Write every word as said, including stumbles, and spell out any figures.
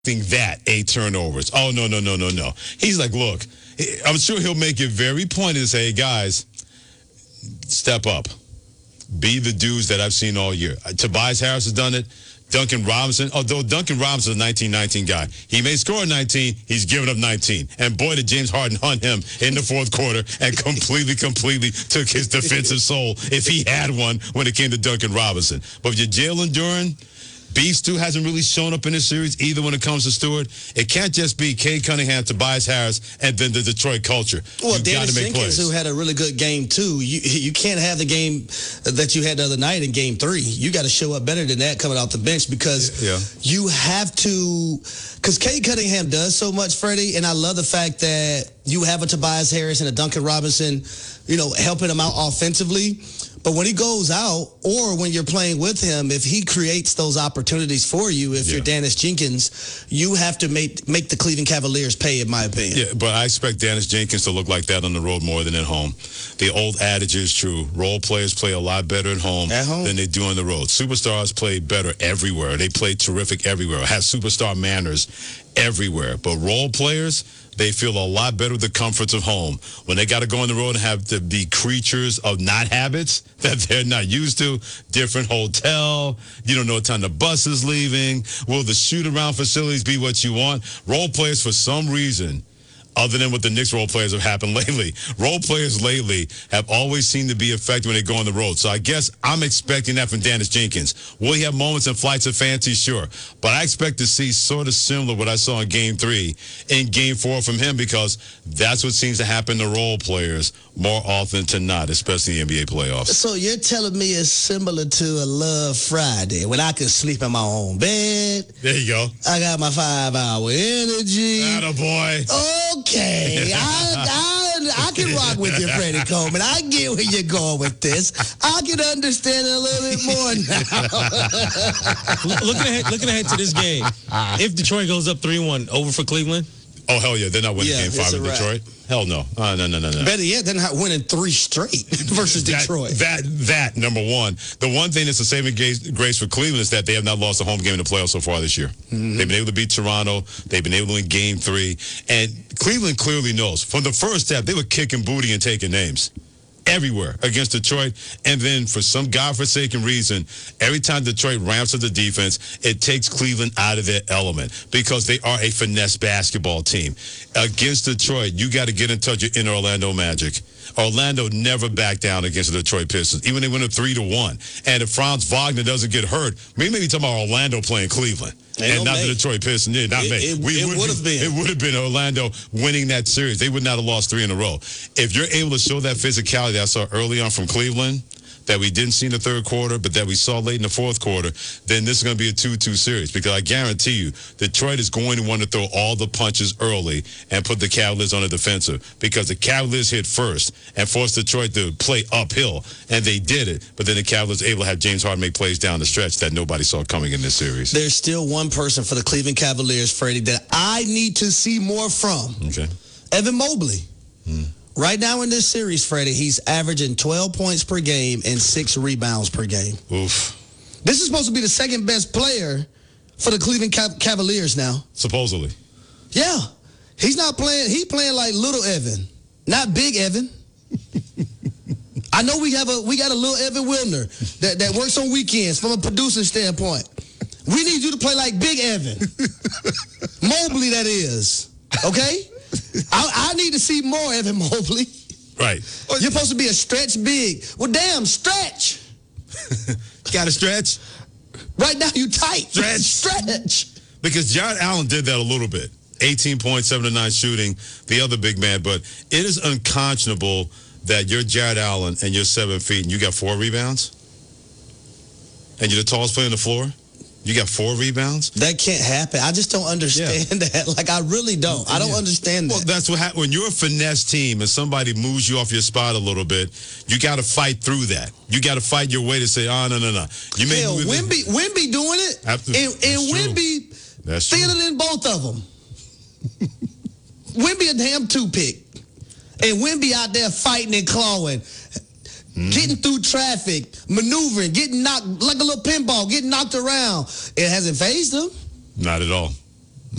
that eight turnovers. Oh, no, no, no, no, no. He's like, look, I'm sure he'll make it very pointed to say, hey, guys, step up. Be the dudes that I've seen all year. Uh, Tobias Harris has done it. Duncan Robinson, although Duncan Robinson is a nineteen nineteen guy. He may score nineteen, he's giving up nineteen. And boy, did James Harden hunt him in the fourth quarter and completely, completely took his defensive soul, if he had one, when it came to Duncan Robinson. But if you're Jalen Duren, Beast, too, hasn't really shown up in this series either when it comes to Stewart. It can't just be Cade Cunningham, Tobias Harris, and then the Detroit culture. Well, You've Dennis make Jenkins, plays. who had a really good game, too. You you can't have the game that you had the other night in game three. You got to show up better than that coming off the bench because yeah. you have to – because Cade Cunningham does so much, Freddie, and I love the fact that you have a Tobias Harris and a Duncan Robinson, you know, helping him out offensively. But when he goes out, or when you're playing with him, if he creates those opportunities for you, if yeah. you're Dennis Jenkins, you have to make make the Cleveland Cavaliers pay, in my opinion. Yeah, but I expect Dennis Jenkins to look like that on the road more than at home. The old adage is true. Role players play a lot better at home, at home? than they do on the road. Superstars play better everywhere. They play terrific everywhere, have superstar manners everywhere. But role players, they feel a lot better with the comforts of home. When they got to go on the road and have to be creatures of not habits that they're not used to, different hotel, you don't know what time the bus is leaving, will the shoot-around facilities be what you want? Role players, for some reason, other than what the Knicks role players have happened lately, role players lately have always seemed to be effective when they go on the road. So I guess I'm expecting that from Dennis Jenkins. Will he have moments and flights of fancy? Sure. But I expect to see sort of similar what I saw in game three in game four from him, because that's what seems to happen to role players more often than not, especially in the N B A playoffs. So you're telling me it's similar to a Love Friday when I can sleep in my own bed. There you go. I got my five-hour energy. Attaboy. Okay. I, I, I can rock with you, Freddie Coleman. I get where you're going with this. I can understand it a little bit more now. looking, ahead, looking ahead to this game, if Detroit goes up three one, over for Cleveland? Oh, hell yeah. They're not winning yeah, game five in Detroit. Hell no. Uh, no, no, no, no. Better yet, they're not winning three straight versus that, Detroit. That, that, number one. The one thing that's a saving grace for Cleveland is that they have not lost a home game in the playoffs so far this year. Mm-hmm. They've been able to beat Toronto. They've been able to win game three. And Cleveland clearly knows. From the first half, they were kicking booty and taking names everywhere against Detroit. And then for some godforsaken reason, every time Detroit ramps up the defense, it takes Cleveland out of their element because they are a finesse basketball team. Against Detroit, you got to get in touch with inner Orlando Magic. Orlando never backed down against the Detroit Pistons, even they went up three to one. And if Franz Wagner doesn't get hurt, we may be talking about Orlando playing Cleveland. Ain't and no not May. the Detroit Pistons. Yeah, not it, May. It, we it would would have been. It would have been Orlando winning that series. They would not have lost three in a row. If you're able to show that physicality that I saw early on from Cleveland, that we didn't see in the third quarter, but that we saw late in the fourth quarter, then this is going to be a two two series. Because I guarantee you, Detroit is going to want to throw all the punches early and put the Cavaliers on the defensive. Because the Cavaliers hit first and forced Detroit to play uphill, and they did it. But then the Cavaliers able to have James Harden make plays down the stretch that nobody saw coming in this series. There's still one person for the Cleveland Cavaliers, Freddie, that I need to see more from. Okay. Evan Mobley. Hmm. Right now in this series, Freddie, he's averaging twelve points per game and six rebounds per game. Oof. This is supposed to be the second best player for the Cleveland Cav- Cavaliers now. Supposedly. Yeah. He's not playing. He's playing like little Evan, not big Evan. I know we have a we got a little Evan Wilner that, that works on weekends from a producer standpoint. We need you to play like big Evan. Mobley, that is. Okay? I, I need to see more Evan Mobley. Right. You're supposed to be a stretch big. Well, damn, stretch. Got to stretch? Right now, you tight. Stretch. Stretch. Because Jared Allen did that a little bit. eighteen point seven to nine shooting, the other big man. But it is unconscionable that you're Jared Allen and you're seven feet and you got four rebounds? And you're the tallest player on the floor? You got four rebounds? That can't happen. I just don't understand yeah. that. Like, I really don't. I don't yeah. understand that. Well, that's what happens. When you're a finesse team and somebody moves you off your spot a little bit, you got to fight through that. You got to fight your way to say, oh, no, no, no. You may Hell, Wemby, Wemby doing it, After, and, and Wemby that's feeling true. in both of them. Wemby a damn two-pick. And Wemby out there fighting and clawing. Mm-hmm. Getting through traffic, maneuvering, getting knocked like a little pinball, getting knocked around. It hasn't fazed him. Not at all.